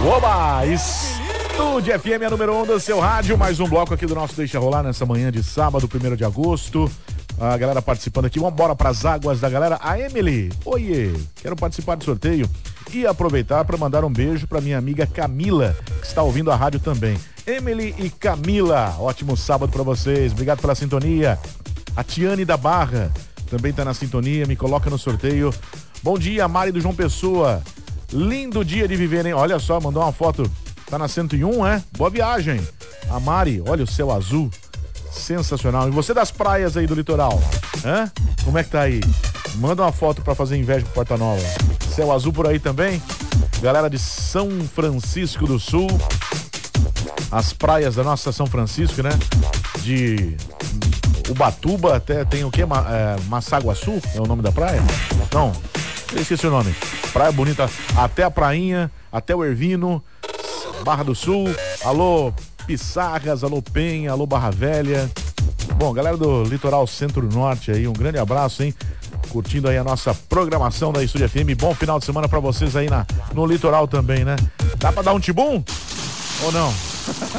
Oba! Estúdio FM, a número 1 do seu rádio. Mais um bloco aqui do nosso Deixa Rolar nessa manhã de sábado, 1º de agosto. A galera participando aqui. Vamos embora pras águas da galera. A Emily, oiê, quero participar do sorteio e aproveitar para mandar um beijo para minha amiga Camila, que está ouvindo a rádio também. Emily e Camila, ótimo sábado para vocês. Obrigado pela sintonia. A Tiane da Barra também tá na sintonia, me coloca no sorteio. Bom dia, Mari do João Pessoa. Lindo dia de viver, hein? Olha só, mandou uma foto. Tá na 101, é? Boa viagem. A Mari, olha o céu azul. Sensacional. E você das praias aí do litoral? Hã? Como é que tá aí? Manda uma foto pra fazer inveja pro Porta Nova. Céu azul por aí também? Galera de São Francisco do Sul. As praias da nossa São Francisco, né? De Ubatuba até tem o quê? Massaguaçu é o nome da praia? Não, eu esqueci o nome. Praia bonita, até a prainha, até o Ervino, Barra do Sul. Alô Pissarras, alô Penha, alô Barra Velha. Bom, galera do Litoral Centro-Norte aí, um grande abraço, hein? Curtindo aí a nossa programação da Estúdio FM. Bom final de semana pra vocês aí no litoral também, né? Dá pra dar um tibum? Ou não?